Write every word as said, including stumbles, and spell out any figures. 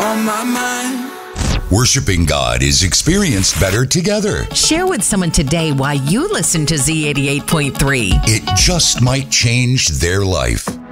on my mind. Worshiping God is experienced better together. Share with someone today why you listen to Z eighty-eight point three. It just might change their life.